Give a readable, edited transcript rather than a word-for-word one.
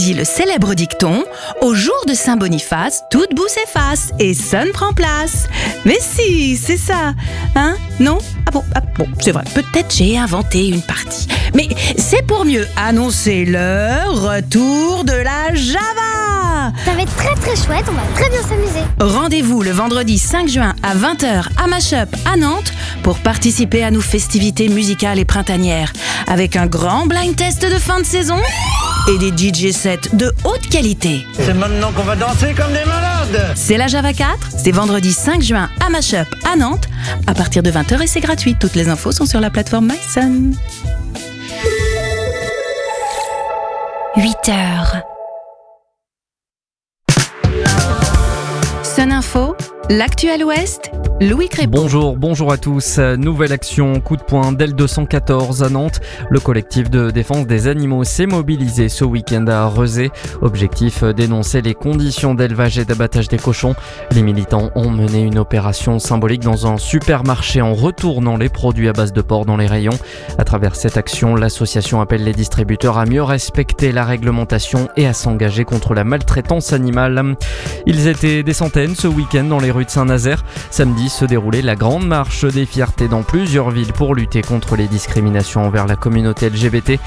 dit le célèbre dicton « Au jour de Saint-Boniface, toute boue s'efface et sonne prend place ». Mais si, c'est ça. Hein? Non? Ah bon, c'est vrai, peut-être j'ai inventé une partie. Mais c'est pour mieux annoncer le retour de la Java. Ça va être très très chouette, on va très bien s'amuser. Rendez-vous le vendredi 5 juin à 20h à Mashup à Nantes pour participer à nos festivités musicales et printanières avec un grand blind test de fin de saison et des DJ sets de haute qualité. C'est maintenant qu'on va danser comme des malades. C'est la Java 4, c'est vendredi 5 juin à Mashup à Nantes à partir de 20h et c'est gratuit. Toutes les infos sont sur la plateforme MySun. 8h. Sun Info, l'actuel Ouest, Louis Crépon. Bonjour à tous. Nouvelle action, coup de poing d'L 214 à Nantes. Le collectif de défense des animaux s'est mobilisé ce week-end à Rezé. Objectif, dénoncer les conditions d'élevage et d'abattage des cochons. Les militants ont mené une opération symbolique dans un supermarché en retournant les produits à base de porc dans les rayons. À travers cette action, l'association appelle les distributeurs à mieux respecter la réglementation et à s'engager contre la maltraitance animale. Ils étaient des centaines ce week-end dans les rues de Saint-Nazaire. Samedi se déroulait la grande marche des fiertés dans plusieurs villes pour lutter contre les discriminations envers la communauté LGBT.